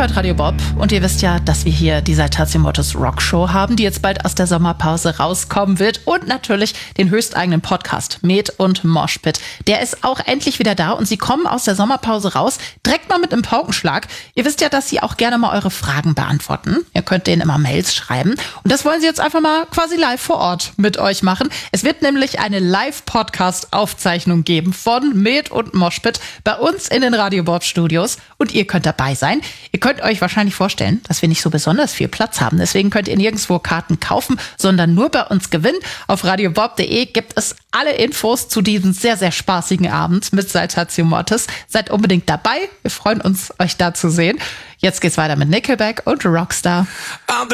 hört Radio Bob und ihr wisst ja, dass wir hier die Saltatio Mortis Rock Show haben, die jetzt bald aus der Sommerpause rauskommen wird und natürlich den höchsteigenen Podcast Met und Moshpit. Der ist auch endlich wieder da und sie kommen aus der Sommerpause raus, direkt mal mit einem Paukenschlag. Ihr wisst ja, dass sie auch gerne mal eure Fragen beantworten. Ihr könnt denen immer Mails schreiben und das wollen sie jetzt einfach mal quasi live vor Ort mit euch machen. Es wird nämlich eine Live-Podcast-Aufzeichnung geben von Met und Moshpit bei uns in den Radio Bob Studios und ihr könnt dabei sein. Ihr könnt euch wahrscheinlich vorstellen, dass wir nicht so besonders viel Platz haben. Deswegen könnt ihr nirgendwo Karten kaufen, sondern nur bei uns gewinnen. Auf radiobob.de gibt es alle Infos zu diesem sehr, sehr spaßigen Abend mit Saltatio Mortis. Seid unbedingt dabei. Wir freuen uns, euch da zu sehen. Jetzt geht's weiter mit Nickelback und Rockstar. I'm the